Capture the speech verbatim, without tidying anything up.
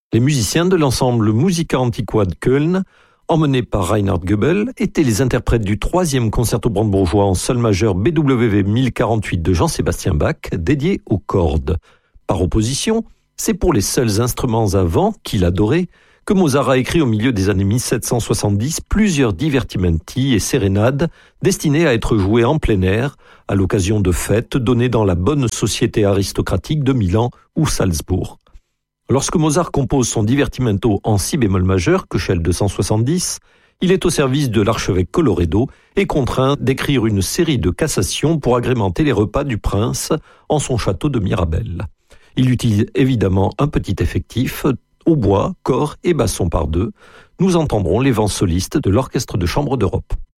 Les musiciens de l'ensemble Musica Antiqua de Köln, emmenés par Reinhard Goebel, étaient les interprètes du troisième concerto brandebourgeois en sol majeur B W V mille quarante-huit de Jean-Sébastien Bach, dédié aux cordes. Par opposition, c'est pour les seuls instruments à vent qu'il adorait que Mozart a écrit au milieu des années mille sept cent soixante-dix plusieurs divertimenti et sérénades destinés à être joués en plein air à l'occasion de fêtes données dans la bonne société aristocratique de Milan ou Salzbourg. Lorsque Mozart compose son divertimento en si bémol majeur, Köchel deux cent soixante-dix, il est au service de l'archevêque Colloredo et contraint d'écrire une série de cassations pour agrémenter les repas du prince en son château de Mirabel. Il utilise évidemment un petit effectif, hautbois, corps et basson par deux. Nous entendrons les vents solistes de l'Orchestre de chambre d'Europe.